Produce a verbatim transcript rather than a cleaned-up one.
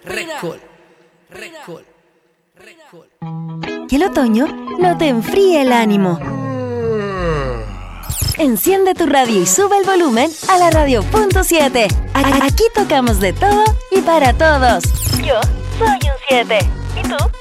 Record, record, record. Que el otoño no te enfríe el ánimo. Enciende tu radio y sube el volumen a la radio punto siete. Aquí tocamos de todo y para todos. Yo soy un siete. ¿Y tú?